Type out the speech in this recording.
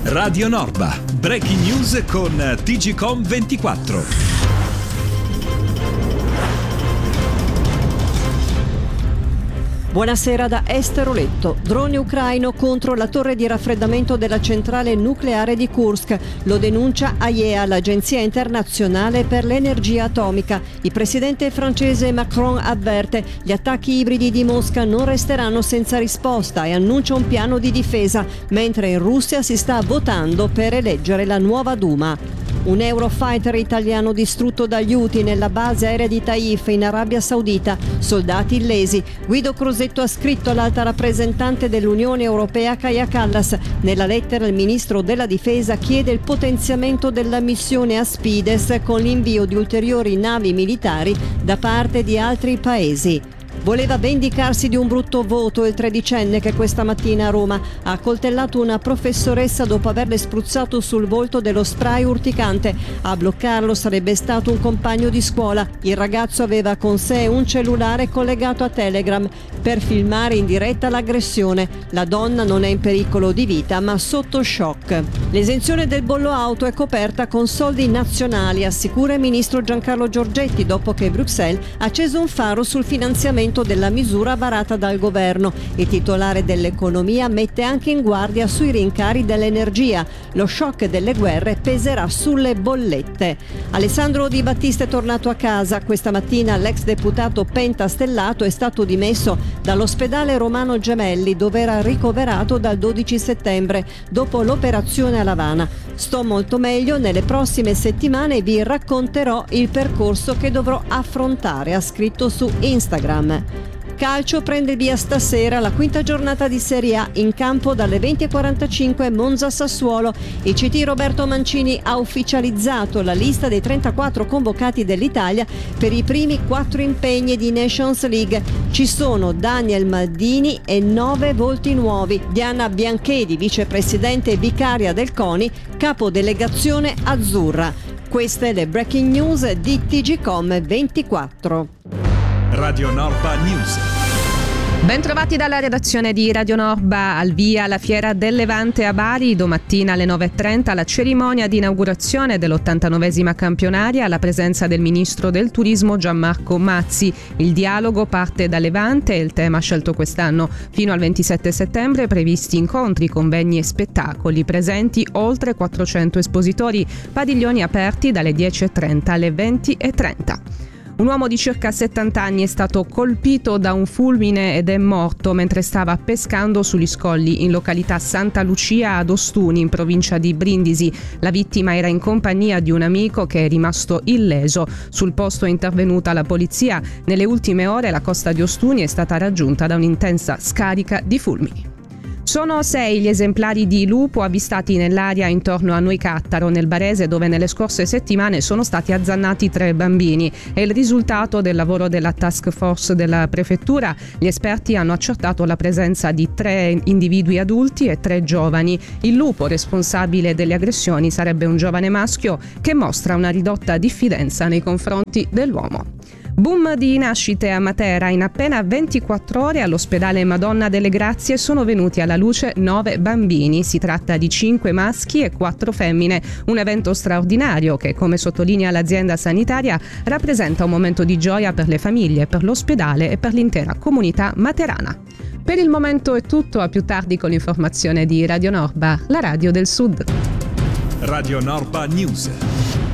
Radio Norba, breaking news con TGCOM24. Buonasera da Esther Oletto. Drone ucraino contro la torre di raffreddamento della centrale nucleare di Kursk. Lo denuncia AIEA, l'Agenzia Internazionale per l'Energia Atomica. Il presidente francese Macron avverte: gli attacchi ibridi di Mosca non resteranno senza risposta e annuncia un piano di difesa, mentre in Russia si sta votando per eleggere la nuova Duma. Un Eurofighter italiano distrutto dagli Houthi nella base aerea di Taif in Arabia Saudita. Soldati illesi. Guido Crosetto ha scritto all'alta rappresentante dell'Unione Europea Kaja Kallas. Nella lettera il ministro della Difesa chiede il potenziamento della missione Aspides con l'invio di ulteriori navi militari da parte di altri paesi. Voleva vendicarsi di un brutto voto il tredicenne che questa mattina a Roma ha accoltellato una professoressa dopo averle spruzzato sul volto dello spray urticante. A bloccarlo sarebbe stato un compagno di scuola. Il ragazzo aveva con sé un cellulare collegato a Telegram per filmare in diretta l'aggressione. La donna non è in pericolo di vita ma sotto shock. L'esenzione del bollo auto è coperta con soldi nazionali, assicura il ministro Giancarlo Giorgetti, dopo che Bruxelles ha acceso un faro sul finanziamento della misura varata dal governo. Il titolare dell'economia mette anche in guardia sui rincari dell'energia. Lo shock delle guerre peserà sulle bollette. Alessandro Di Battista è tornato a casa. Questa mattina l'ex deputato pentastellato è stato dimesso dall'ospedale Romano Gemelli, dove era ricoverato dal 12 settembre dopo l'operazione a L'Avana. Sto molto meglio, nelle prossime settimane vi racconterò il percorso che dovrò affrontare, ha scritto su Instagram. Calcio prende il via stasera la quinta giornata di Serie A, in campo dalle 20:45 Monza-Sassuolo. Il CT Roberto Mancini ha ufficializzato la lista dei 34 convocati dell'Italia per i primi 4 impegni di Nations League. Ci sono Daniel Maldini e 9 volti nuovi. Diana Bianchedi, vicepresidente e vicaria del CONI, capodelegazione azzurra. Queste le breaking news di TGCOM24. Radio Norba News. Bentrovati dalla redazione di Radio Norba. Al via la Fiera del Levante a Bari, domattina alle 9:30 la cerimonia di inaugurazione dell'89esima campionaria alla presenza del ministro del turismo Gianmarco Mazzi. Il dialogo parte da Levante e il tema scelto quest'anno. Fino al 27 settembre previsti incontri, convegni e spettacoli, presenti oltre 400 espositori, padiglioni aperti dalle 10:30 alle 20:30. Un uomo di circa 70 anni è stato colpito da un fulmine ed è morto mentre stava pescando sugli scogli in località Santa Lucia ad Ostuni, in provincia di Brindisi. La vittima era in compagnia di un amico che è rimasto illeso. Sul posto è intervenuta la polizia. Nelle ultime ore la costa di Ostuni è stata raggiunta da un'intensa scarica di fulmini. Sono 6 gli esemplari di lupo avvistati nell'area intorno a Noicattaro, nel Barese, dove nelle scorse settimane sono stati azzannati 3 bambini. È il risultato del lavoro della task force della prefettura. Gli esperti hanno accertato la presenza di 3 individui adulti e 3 giovani. Il lupo responsabile delle aggressioni sarebbe un giovane maschio che mostra una ridotta diffidenza nei confronti dell'uomo. Boom di nascite a Matera. In appena 24 ore all'ospedale Madonna delle Grazie sono venuti alla luce 9 bambini. Si tratta di 5 maschi e 4 femmine. Un evento straordinario che, come sottolinea l'azienda sanitaria, rappresenta un momento di gioia per le famiglie, per l'ospedale e per l'intera comunità materana. Per il momento è tutto, a più tardi con l'informazione di Radio Norba, la radio del Sud. Radio Norba News.